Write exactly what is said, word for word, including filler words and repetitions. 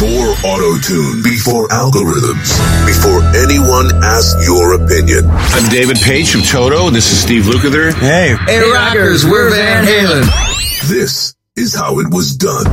Before auto-tune, before algorithms, before anyone asks your opinion. I'm David Page from Toto. This is Steve Lukather. Hey. Hey, rockers, we're Van Halen. This is how it was done.